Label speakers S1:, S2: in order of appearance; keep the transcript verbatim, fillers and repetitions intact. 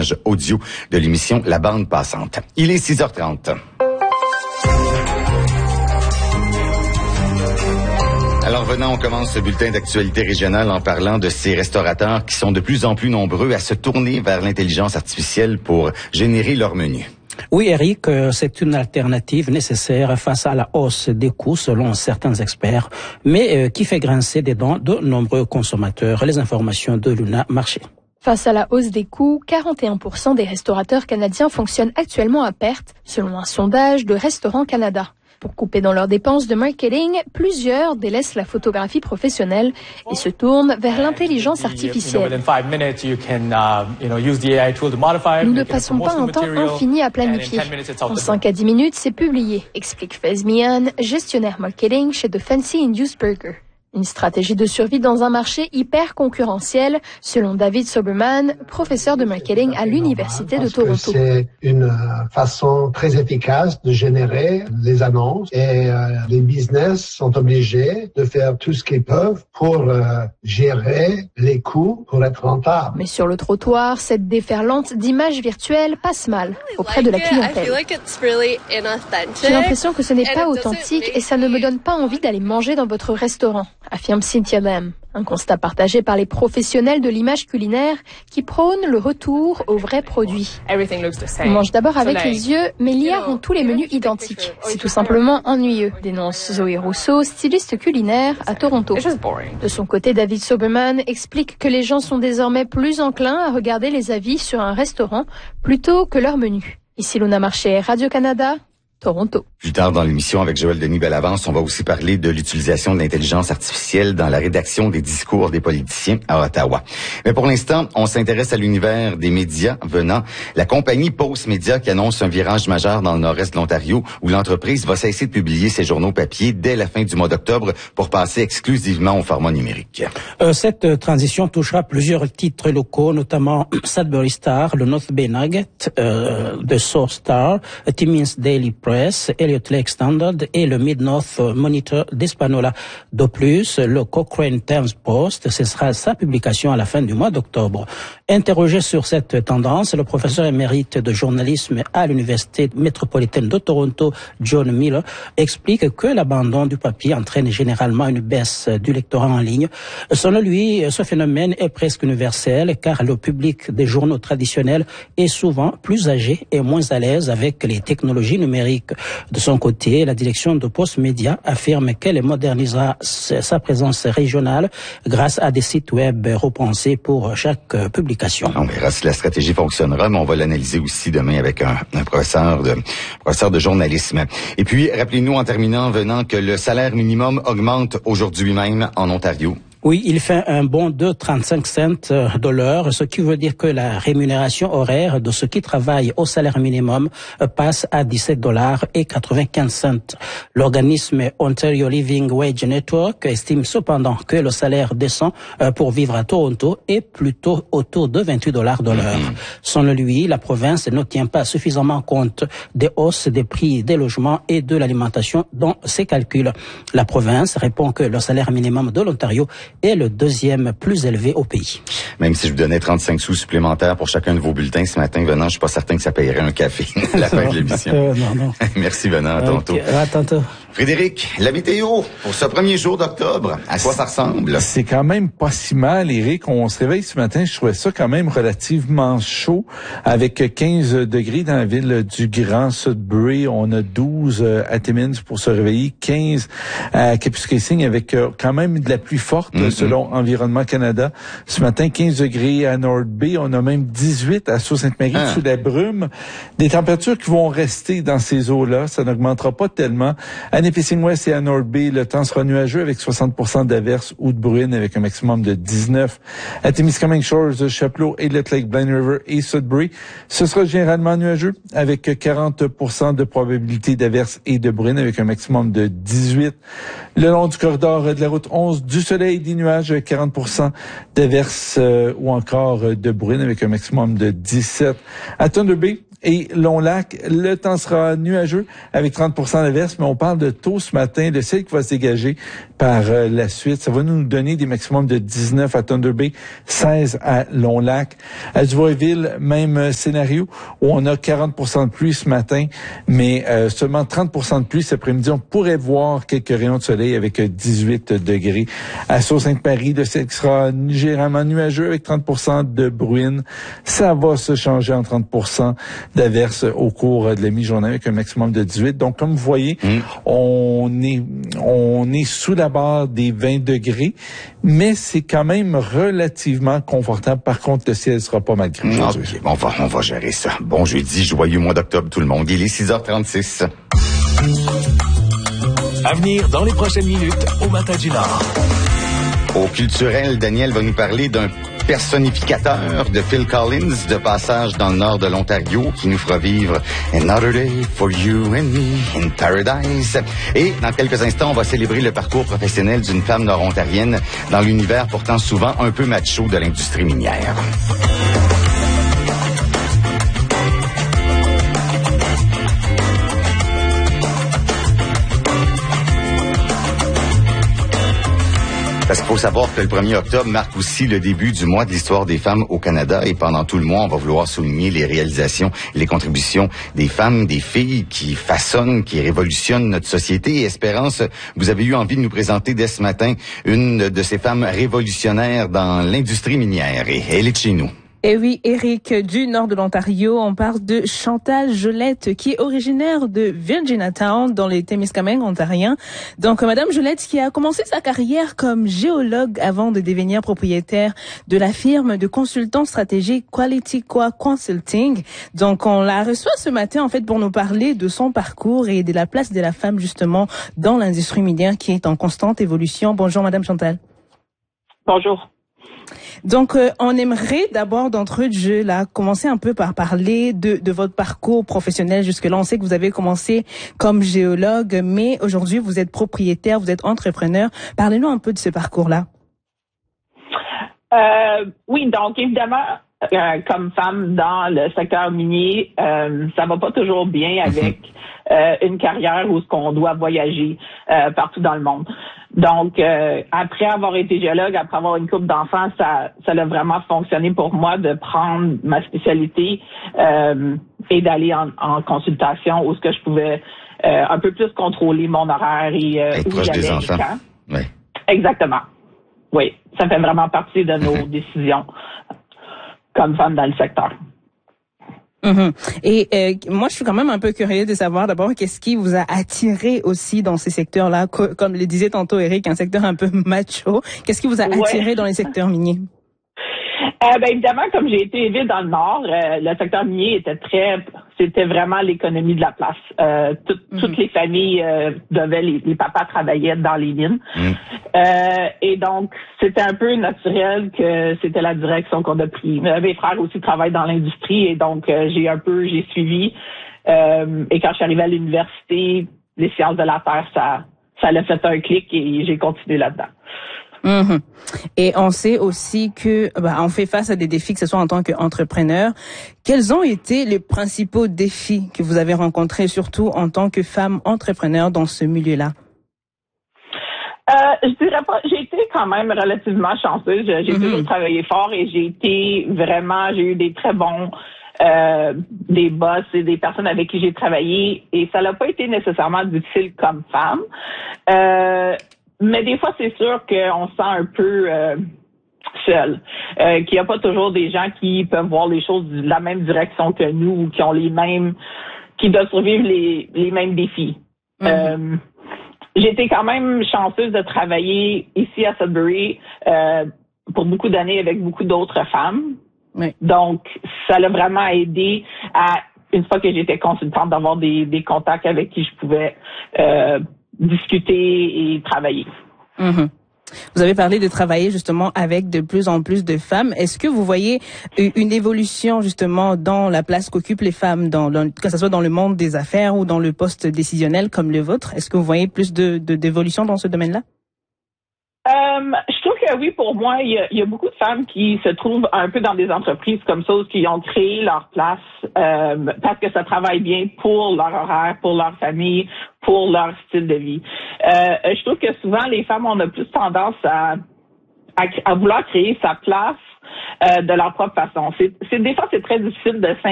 S1: montage audio de l'émission La Bande Passante. Il est six heures trente. Alors venant, on commence ce bulletin d'actualité régionale en parlant de ces restaurateurs qui sont de plus en plus nombreux à se tourner vers l'intelligence artificielle pour générer leur menu.
S2: Oui, Eric, c'est une alternative nécessaire face à la hausse des coûts selon certains experts, mais qui fait grincer des dents de nombreux consommateurs. Les informations de Luna Marché.
S3: Face à la hausse des coûts, quarante et un pour cent des restaurateurs canadiens fonctionnent actuellement à perte, selon un sondage de Restaurants Canada. Pour couper dans leurs dépenses de marketing, plusieurs délaissent la photographie professionnelle et se tournent vers l'intelligence artificielle. Nous ne passons pas un temps infini à planifier. En cinq à dix minutes, c'est publié, explique Faiz Mian, gestionnaire marketing chez The Fancy Induced Burger. Une stratégie de survie dans un marché hyper concurrentiel, selon David Soberman, professeur de marketing à l'Université de Toronto.
S4: C'est une façon très efficace de générer les annonces et euh, les business sont obligés de faire tout ce qu'ils peuvent pour euh, gérer les coûts pour être rentables.
S3: Mais sur le trottoir, cette déferlante d'images virtuelles passe mal auprès de la clientèle. J'ai l'impression que ce n'est pas authentique et ça ne me donne pas envie d'aller manger dans votre restaurant, affirme Cynthia Lam. Un constat partagé par les professionnels de l'image culinaire qui prônent le retour aux vrais produits. On mange d'abord avec les yeux, mais l'I A rend tous les menus identiques. C'est tout simplement ennuyeux, dénonce Zoé Rousseau, styliste culinaire à Toronto. De son côté, David Soberman explique que les gens sont désormais plus enclins à regarder les avis sur un restaurant plutôt que leur menu. Ici Luna Marché, Radio-Canada, Toronto.
S1: Plus tard dans l'émission, avec Joël Denis Bellavance, on va aussi parler de l'utilisation de l'intelligence artificielle dans la rédaction des discours des politiciens à Ottawa. Mais pour l'instant, on s'intéresse à l'univers des médias venant. La compagnie Postmedia qui annonce un virage majeur dans le nord-est de l'Ontario où l'entreprise va cesser de publier ses journaux papier dès la fin du mois d'octobre pour passer exclusivement au format numérique.
S2: Euh, cette transition touchera plusieurs titres locaux, notamment Sudbury Star, le North Bay Nugget, euh, The Source Star, Timmins Daily Press, Elliott Lake Standard et le Mid-North Monitor d'Hispanola. De plus, le Cochrane Times Post, ce sera sa publication à la fin du mois d'octobre. Interrogé sur cette tendance, le professeur émérite de journalisme à l'Université métropolitaine de Toronto, John Miller, explique que l'abandon du papier entraîne généralement une baisse du lectorat en ligne. Selon lui, ce phénomène est presque universel car le public des journaux traditionnels est souvent plus âgé et moins à l'aise avec les technologies numériques. De son côté, la direction de Postmedia affirme qu'elle modernisera sa présence régionale grâce à des sites web repensés pour chaque publication.
S1: On verra si la stratégie fonctionnera, mais on va l'analyser aussi demain avec un, un professeur de professeur de journalisme. Et puis, rappelez-nous en terminant, venant, que le salaire minimum augmente aujourd'hui même en Ontario.
S2: Oui, il fait un bond de trente-cinq cents de l'heure, ce qui veut dire que la rémunération horaire de ceux qui travaillent au salaire minimum passe à dix-sept dollars et quatre-vingt-quinze cents. L'organisme Ontario Living Wage Network estime cependant que le salaire descend pour vivre à Toronto est plutôt autour de vingt-huit dollars de l'heure. Mm-hmm. Selon lui, la province ne tient pas suffisamment compte des hausses des prix des logements et de l'alimentation dans ses calculs. La province répond que le salaire minimum de l'Ontario est le deuxième plus élevé au pays.
S1: Même si je vous donnais trente-cinq sous supplémentaires pour chacun de vos bulletins ce matin, Venant, je suis pas certain que ça payerait un café à la fin de l'émission.
S2: Euh, non, non.
S1: Merci, Venant. À tantôt.
S2: Okay. À tantôt.
S1: Frédéric, la météo pour ce premier jour d'octobre, à quoi ça ressemble?
S5: C'est quand même pas si mal, Eric. On se réveille ce matin, je trouvais ça quand même relativement chaud, avec quinze degrés dans la ville du Grand Sudbury. On a douze à Timmins pour se réveiller, quinze à Kapuskasing avec quand même de la pluie forte, mm-hmm. selon Environnement Canada. Ce matin, quinze degrés à North Bay. On a même dix-huit à Sault-Sainte-Marie ah. sous la brume. Des températures qui vont rester dans ces eaux-là. Ça n'augmentera pas tellement. À Nipissing-West et à North Bay, le temps sera nuageux avec soixante pour cent d'averses ou de bruine avec un maximum de dix-neuf. À Témiscamingue Shores, Chapleau, Elliott Lake, Blind River et Sudbury, ce sera généralement nuageux avec quarante pour cent de probabilité d'averses et de bruine avec un maximum de dix-huit. Le long du corridor de la route onze, du soleil, des nuages, quarante pour cent d'averses euh, ou encore de bruine avec un maximum de dix-sept. À Thunder Bay, et Long-Lac, le temps sera nuageux avec trente pour cent d'averse, mais on parle de taux ce matin, de ciel qui va se dégager par euh, la suite. Ça va nous donner des maximums de dix-neuf à Thunder Bay, seize à Long-Lac. À Duboisville, même euh, scénario où on a quarante pour cent de pluie ce matin, mais euh, seulement trente pour cent de pluie cet après-midi. On pourrait voir quelques rayons de soleil avec euh, dix-huit degrés. À Sault-Sainte-Marie, le ciel qui sera légèrement nuageux avec trente pour cent de bruine. Ça va se changer en trente pour cent d'averses au cours de la mi-journée avec un maximum de dix-huit. Donc, comme vous voyez, mmh. on est on est sous la barre des vingt degrés, mais c'est quand même relativement confortable. Par contre, le ciel sera pas mal gris aujourd'hui.
S1: Okay, on va, on va gérer ça. Bon jeudi, joyeux mois d'octobre tout le monde. Il est six heures trente-six.
S6: À venir dans les prochaines minutes au Matin du Nord.
S1: Au culturel, Daniel va nous parler d'un personnificateur de Phil Collins de passage dans le nord de l'Ontario qui nous fera vivre Another Day for You and Me in Paradise. Et dans quelques instants, on va célébrer le parcours professionnel d'une femme nord-ontarienne dans l'univers pourtant souvent un peu macho de l'industrie minière. Parce qu'il faut savoir que le premier octobre marque aussi le début du mois de l'histoire des femmes au Canada et pendant tout le mois, on va vouloir souligner les réalisations, les contributions des femmes, des filles qui façonnent, qui révolutionnent notre société. Et Espérance, vous avez eu envie de nous présenter dès ce matin une de ces femmes révolutionnaires dans l'industrie minière et elle est de chez nous.
S7: Et oui, Eric, du nord de l'Ontario, on parle de Chantal Jolette, qui est originaire de Virginatown, dans les Témiscamingues ontariens. Donc, Madame Jolette, qui a commencé sa carrière comme géologue avant de devenir propriétaire de la firme de consultants stratégiques Qualityqua Consulting. Donc, on la reçoit ce matin, en fait, pour nous parler de son parcours et de la place de la femme, justement, dans l'industrie minière qui est en constante évolution. Bonjour, Madame Chantal.
S8: Bonjour.
S7: Donc, euh, on aimerait d'abord, d'entrée de jeu, là, commencer un peu par parler de, de votre parcours professionnel. Jusque-là, on sait que vous avez commencé comme géologue, mais aujourd'hui, vous êtes propriétaire, vous êtes entrepreneur. Parlez-nous un peu de ce parcours-là.
S8: Euh, oui, donc évidemment, euh, comme femme dans le secteur minier, euh, ça va pas toujours bien avec euh, une carrière où ce qu'on doit voyager euh, partout dans le monde. Donc, euh, après avoir été géologue, après avoir une couple d'enfants, ça, ça a vraiment fonctionné pour moi de prendre ma spécialité euh, et d'aller en, en consultation où ce que je pouvais euh, un peu plus contrôler mon horaire et euh,
S1: être
S8: où
S1: proche
S8: j'allais
S1: des enfants.
S8: Oui. Exactement. Oui, ça fait vraiment partie de nos décisions comme femme dans le secteur.
S7: Mm-hmm. Et euh, moi, je suis quand même un peu curieux de savoir d'abord qu'est-ce qui vous a attiré aussi dans ces secteurs-là, co- comme le disait tantôt Eric, un secteur un peu macho. Qu'est-ce qui vous a attiré ouais. dans les secteurs miniers?
S8: Euh, ben évidemment, comme j'ai été élevée dans le Nord, euh, le secteur minier était très, c'était vraiment l'économie de la place. Euh, tout, mm-hmm. Toutes les familles euh, devaient, les, les papas travaillaient dans les mines, mm. euh, et donc c'était un peu naturel que c'était la direction qu'on a pris. Mes frères aussi travaillent dans l'industrie, et donc euh, j'ai un peu, j'ai suivi. Euh, et quand je suis arrivée à l'université, les sciences de la terre, ça, ça l'a fait un clic et j'ai continué là-dedans.
S7: Mmh. Et on sait aussi que bah, on fait face à des défis, que ce soit en tant qu'entrepreneur. Quels ont été les principaux défis que vous avez rencontrés, surtout en tant que femme entrepreneur dans ce milieu-là?
S8: Euh, je dirais pas, j'ai été quand même relativement chanceuse. J'ai mmh. toujours travaillé fort et j'ai été vraiment, j'ai eu des très bons euh, des boss et des personnes avec qui j'ai travaillé et ça n'a pas été nécessairement difficile comme femme. Euh, Mais des fois, c'est sûr qu'on se sent un peu euh, seul, euh, qu'il n'y a pas toujours des gens qui peuvent voir les choses de la même direction que nous ou qui ont les mêmes, qui doivent survivre les, les mêmes défis. Mm-hmm. Euh, j'ai été quand même chanceuse de travailler ici à Sudbury euh, pour beaucoup d'années avec beaucoup d'autres femmes. Oui. Donc, ça l'a vraiment aidé à, une fois que j'étais consultante, d'avoir des, des contacts avec qui je pouvais euh, discuter et travailler.
S7: Mmh. Vous avez parlé de travailler justement avec de plus en plus de femmes. Est-ce que vous voyez une évolution justement dans la place qu'occupent les femmes, dans, dans, que ce soit dans le monde des affaires ou dans le poste décisionnel comme le vôtre? Est-ce que vous voyez plus de, de d'évolution dans ce domaine-là?
S8: Euh, je trouve que oui, pour moi, il y, a, il y a beaucoup de femmes qui se trouvent un peu dans des entreprises comme ça, qui ont créé leur place euh, parce que ça travaille bien pour leur horaire, pour leur famille, pour leur style de vie. Euh, je trouve que souvent, les femmes, on a plus tendance à, à, à vouloir créer sa place euh, de leur propre façon. C'est, c'est, des fois, c'est très difficile de